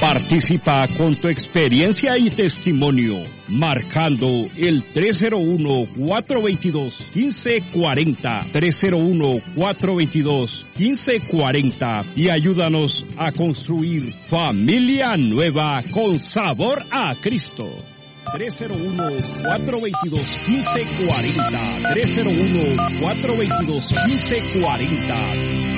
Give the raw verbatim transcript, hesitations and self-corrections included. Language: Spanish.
Participa con tu experiencia y testimonio, marcando el tres cero uno, cuatro dos dos, uno cinco cuatro cero, tres cero uno, cuatro dos dos, uno cinco cuatro cero y ayúdanos a construir familia nueva con sabor a Cristo. tres cero uno, cuatro dos dos, uno cinco cuatro cero, tres cero uno, cuatro dos dos, uno cinco cuatro cero.